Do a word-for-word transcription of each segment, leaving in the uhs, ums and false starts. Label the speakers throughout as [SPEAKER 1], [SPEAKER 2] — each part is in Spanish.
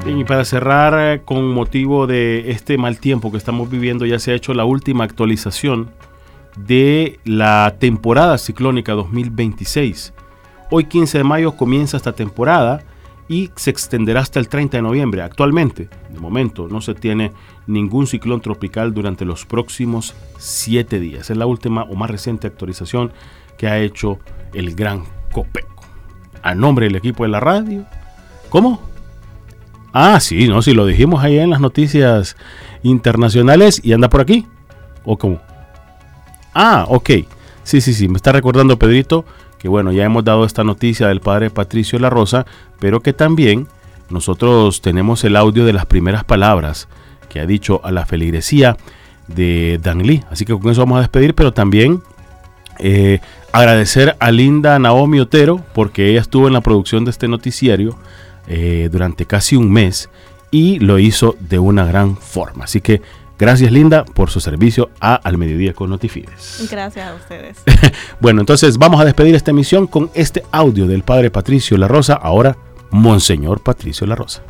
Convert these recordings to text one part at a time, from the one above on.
[SPEAKER 1] Bien, y para cerrar, eh, con motivo de este mal tiempo que estamos viviendo, ya se ha hecho la última actualización de la temporada ciclónica dos mil veintiséis. Hoy quince de mayo comienza esta temporada y se extenderá hasta el treinta de noviembre. Actualmente, de momento, no se tiene ningún ciclón tropical durante los próximos siete días. Es la última o más reciente actualización que ha hecho el Gran Copeco. A nombre del equipo de la radio, ¿cómo? Ah, sí, no, sí, lo dijimos ahí en las noticias internacionales y anda por aquí. ¿O cómo? Ah, ok. Sí, sí, sí, me está recordando Pedrito que bueno, ya hemos dado esta noticia del padre Patricio La Rosa, pero que también nosotros tenemos el audio de las primeras palabras que ha dicho a la feligresía de Danlí. Así que con eso vamos a despedir, pero también eh, agradecer a Linda Naomi Otero, porque ella estuvo en la producción de este noticiario eh, durante casi un mes y lo hizo de una gran forma. Así que gracias, Linda, por su servicio a Al Mediodía con Notifides.
[SPEAKER 2] Gracias a ustedes.
[SPEAKER 1] Bueno, entonces vamos a despedir esta emisión con este audio del padre Patricio La Rosa, ahora Monseñor Patricio La Rosa.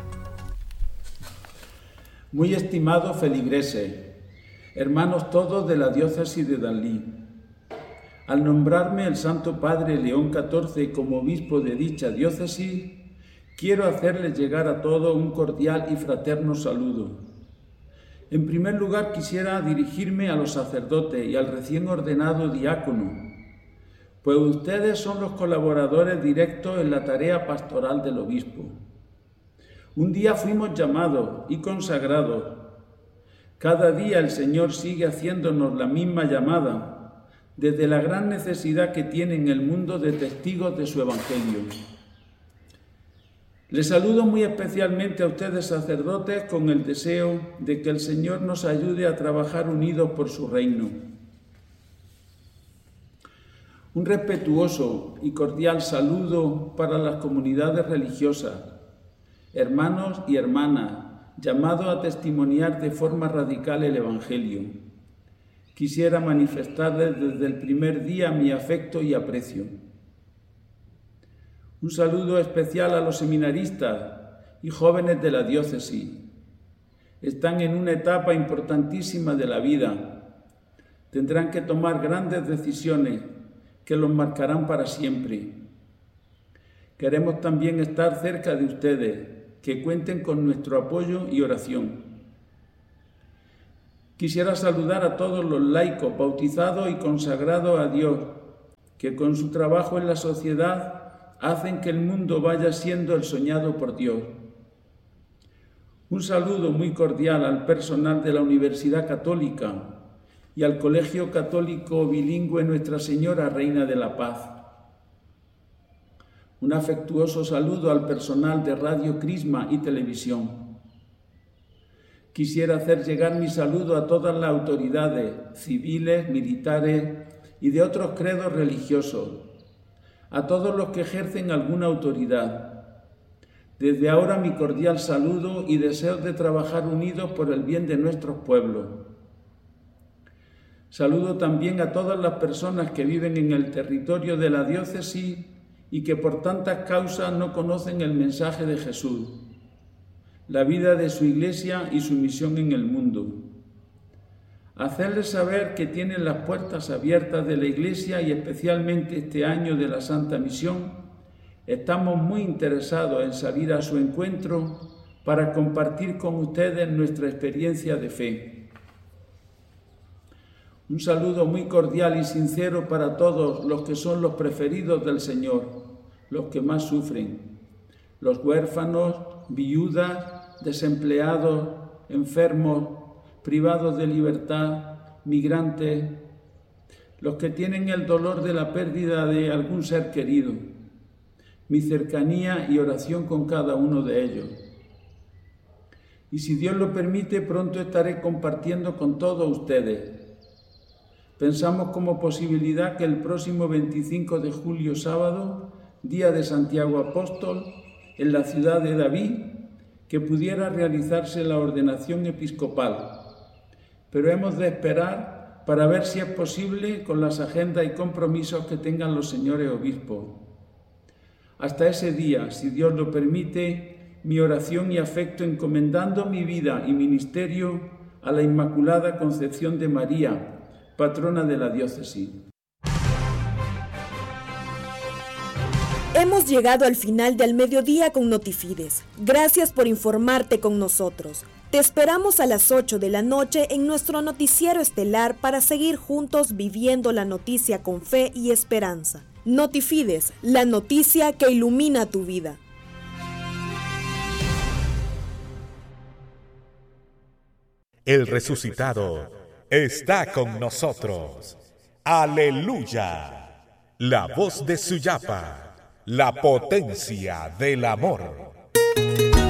[SPEAKER 3] Muy estimado feligrese, hermanos todos de la diócesis de Danlí, al nombrarme el Santo Padre León catorce como obispo de dicha diócesis, quiero hacerles llegar a todos un cordial y fraterno saludo. En primer lugar, quisiera dirigirme a los sacerdotes y al recién ordenado diácono, pues ustedes son los colaboradores directos en la tarea pastoral del obispo. Un día fuimos llamados y consagrados. Cada día el Señor sigue haciéndonos la misma llamada, desde la gran necesidad que tiene en el mundo de testigos de su Evangelio. Les saludo muy especialmente a ustedes sacerdotes con el deseo de que el Señor nos ayude a trabajar unidos por su reino. Un respetuoso y cordial saludo para las comunidades religiosas, hermanos y hermanas, llamados a testimoniar de forma radical el Evangelio. Quisiera manifestarles desde el primer día mi afecto y aprecio. Un saludo especial a los seminaristas y jóvenes de la diócesis. Están en una etapa importantísima de la vida. Tendrán que tomar grandes decisiones que los marcarán para siempre. Queremos también estar cerca de ustedes, que cuenten con nuestro apoyo y oración. Quisiera saludar a todos los laicos bautizados y consagrados a Dios, que con su trabajo en la sociedad hacen que el mundo vaya siendo el soñado por Dios. Un saludo muy cordial al personal de la Universidad Católica y al Colegio Católico Bilingüe Nuestra Señora Reina de la Paz. Un afectuoso saludo al personal de Radio Crisma y Televisión. Quisiera hacer llegar mi saludo a todas las autoridades civiles, militares y de otros credos religiosos, a todos los que ejercen alguna autoridad. Desde ahora mi cordial saludo y deseo de trabajar unidos por el bien de nuestros pueblos. Saludo también a todas las personas que viven en el territorio de la diócesis y que por tantas causas no conocen el mensaje de Jesús, la vida de su Iglesia y su misión en el mundo. Hacerles saber que tienen las puertas abiertas de la Iglesia y especialmente este año de la Santa Misión, estamos muy interesados en salir a su encuentro para compartir con ustedes nuestra experiencia de fe. Un saludo muy cordial y sincero para todos los que son los preferidos del Señor, los que más sufren, los huérfanos, viudas, desempleados, enfermos, privados de libertad, migrantes, los que tienen el dolor de la pérdida de algún ser querido. Mi cercanía y oración con cada uno de ellos. Y si Dios lo permite, pronto estaré compartiendo con todos ustedes. Pensamos como posibilidad que el próximo veinticinco de julio, sábado, día de Santiago Apóstol, en la ciudad de David, que pudiera realizarse la ordenación episcopal. Pero hemos de esperar para ver si es posible con las agendas y compromisos que tengan los señores obispos. Hasta ese día, si Dios lo permite, mi oración y afecto encomendando mi vida y ministerio a la Inmaculada Concepción de María, patrona de la diócesis.
[SPEAKER 2] Hemos llegado al final del mediodía con Notifides. Gracias por informarte con nosotros. Te esperamos a las ocho de la noche en nuestro noticiero estelar para seguir juntos viviendo la noticia con fe y esperanza. Notifides, la noticia que ilumina tu vida.
[SPEAKER 4] El resucitado está con nosotros. ¡Aleluya! La voz de Suyapa, la potencia del amor.